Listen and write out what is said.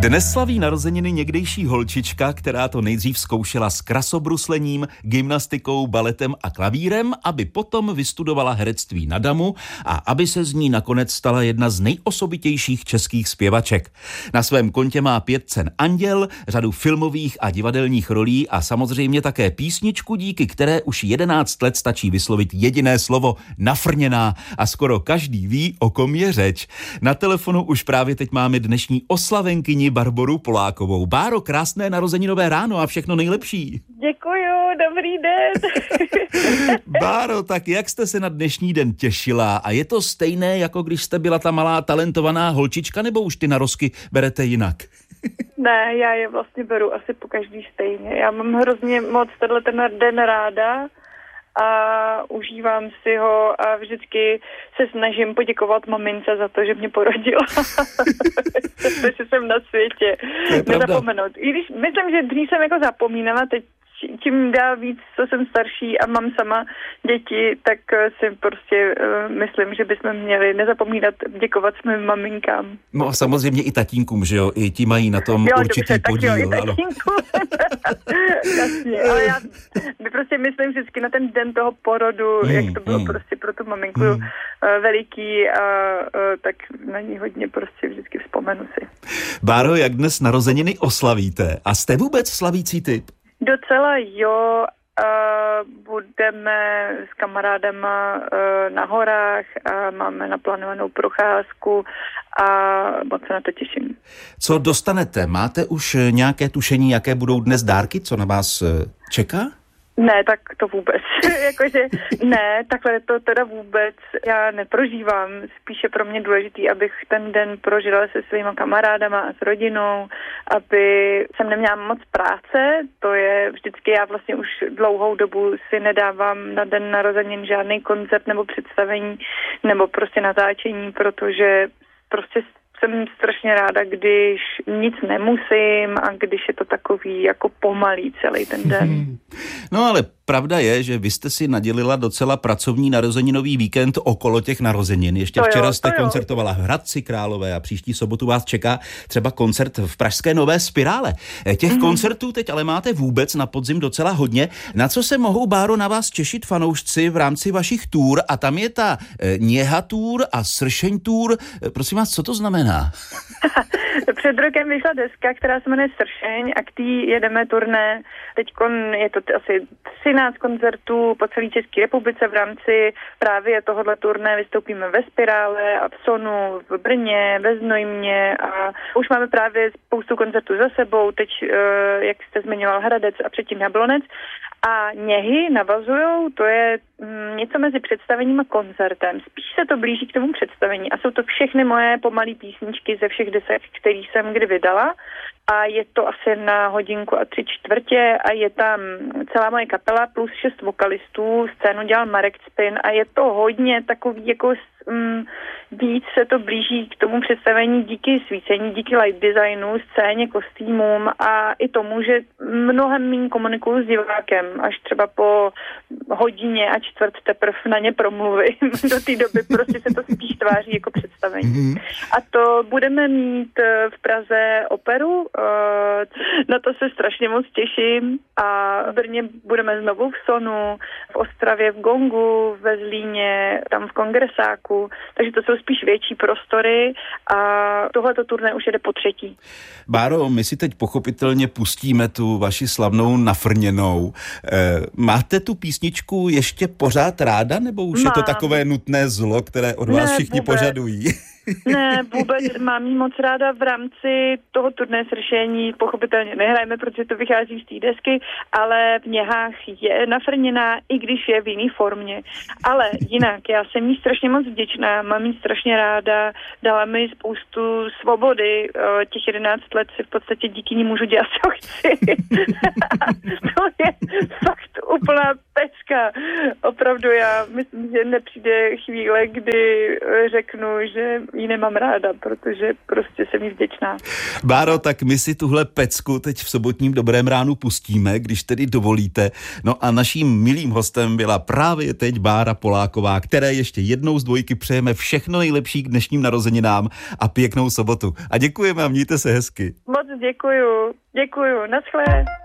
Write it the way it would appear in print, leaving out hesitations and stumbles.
Dnes slaví narozeniny někdejší holčička, která to nejdřív zkoušela s krasobruslením, gymnastikou, baletem a klavírem, aby potom vystudovala herectví na damu a aby se z ní nakonec stala jedna z nejosobitějších českých zpěvaček. Na svém kontě má 5 cen Anděl, řadu filmových a divadelních rolí a samozřejmě také písničku, díky které už 11 let stačí vyslovit jediné slovo nafrněná a skoro každý ví, o kom je řeč. Na telefonu už právě teď máme dnešní oslavenkyni Barboru Polákovou. Báro, krásné narozeninové ráno a všechno nejlepší. Děkuju, dobrý den. Báro, tak jak jste se na dnešní den těšila? A je to stejné, jako když jste byla ta malá talentovaná holčička, nebo už ty narozky berete jinak? Ne, já je vlastně beru asi po každý stejně. Já mám hrozně moc ten den ráda a užívám si ho a vždycky se snažím poděkovat mamince za to, že mě porodila. Protože jsem na světě. Nezapomenout. I když myslím, že dřív jsem jako zapomínala, teď čím dál víc, co jsem starší a mám sama děti, tak si prostě myslím, že bychom měli nezapomínat děkovat svým maminkám. No a samozřejmě i tatínkům, že jo? I ti mají na tom určitý podíl. Jo, i tatínkům. Jasně, ale já prostě myslím vždycky na ten den toho porodu, jak to bylo prostě pro tu maminku veliký a tak na ní hodně prostě vždycky vzpomenu si. Báro, jak dnes narozeniny oslavíte? A jste vůbec slavící typ? Docela jo, budeme s kamarádama na horách a máme naplánovanou procházku a moc se na to těším. Co dostanete? Máte už nějaké tušení, jaké budou dnes dárky? Co na vás čeká? Ne, tak to vůbec. Jakože ne, takhle to teda vůbec já neprožívám. Spíše pro mě důležitý, abych ten den prožila se svýma kamarádama a s rodinou, aby jsem neměla moc práce. To je vždycky, já vlastně už dlouhou dobu si nedávám na den narozenin žádný koncert nebo představení nebo prostě natáčení, protože prostě jsem strašně ráda, když nic nemusím a když je to takový jako pomalý celý ten den. No ale pravda je, že vy jste si nadělila docela pracovní narozeninový víkend okolo těch narozenin. Ještě včera jste koncertovala v Hradci Králové a příští sobotu vás čeká třeba koncert v pražské Nové Spirále. Těch koncertů teď ale máte vůbec na podzim docela hodně. Na co se mohou, Báro, na vás těšit fanoušci v rámci vašich tour? A tam je ta Něha tour a Sršeň tour. Prosím vás, co to znamená? Před rokem vyšla deska, která se jmenuje Sršeň a k té jedeme turné. Teďkon je to asi 13 koncertů po celé České republice v rámci právě tohohle turné. Vystoupíme ve Spirále a v Sonu, v Brně, ve Znojmě a už máme právě spoustu koncertů za sebou. Teď, jak jste zmiňoval, Hradec a předtím Jablonec. A Něhy navazujou, to je něco mezi představením a koncertem. Spíš se to blíží k tomu představení a jsou to všechny moje pomalý písničky ze všech desek, který jsem kdy vydala. A je to asi na hodinku a 3/4 a je tam celá moje kapela plus 6 vokalistů. Scénu dělal Marek Cpin a je to hodně takový jako víc se to blíží k tomu představení díky svícení, díky light designu, scéně, kostýmům a i tomu, že mnohem méně komunikuju s divákem, až třeba po hodině a čtvrt teprve na ně promluvím. Do té doby prostě se to spíš tváří jako představení. A to budeme mít v Praze operu, na to se strašně moc těším a v Brně budeme znovu v Sonu, v Ostravě v Gongu, ve Zlíně, tam v Kongresáku, takže to jsou spíš větší prostory a tohleto turné už jede po 3. Báro, my si teď pochopitelně pustíme tu vaši slavnou Nafrněnou. Máte tu písničku ještě pořád ráda, nebo už je to takové nutné zlo, které od vás všichni požadují? Ne, vůbec mám jí moc ráda v rámci toho turné Sršení. Pochopitelně nehrajeme, protože to vychází z té desky, ale v Něhách je nafrněná, i když je v jiný formě. Ale jinak, já jsem jí strašně moc vděčná, mám jí strašně ráda, dala mi spoustu svobody, těch 11 let si v podstatě díky ní můžu dělat, co chci. To je fakt úplná pecka. Opravdu já myslím, že nepřijde chvíle, kdy řeknu, že ji nemám ráda, protože prostě jsem jí vděčná. Báro, tak my si tuhle pecku teď v sobotním Dobrém ránu pustíme, když tedy dovolíte. No a naším milým hostem byla právě teď Bára Poláková, které ještě jednou z dvojky přejeme všechno nejlepší k dnešním narozeninám a pěknou sobotu. A děkujeme a mějte se hezky. Moc děkuju. Naschle.